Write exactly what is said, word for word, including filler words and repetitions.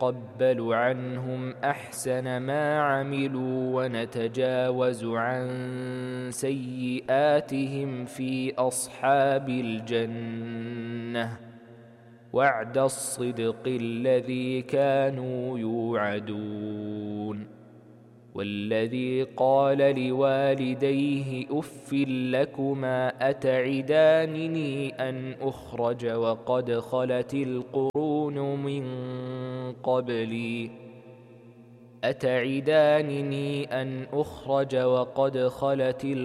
نتقبل عنهم أحسن ما عملوا ونتجاوز عن سيئاتهم في أصحاب الجنة وعد الصدق الذي كانوا يوعدون. والذي قال لوالديه أف لكما أتعدانني أن أخرج وقد خلت القرون من قبلي أتعدانني أن أخرج وقد خلت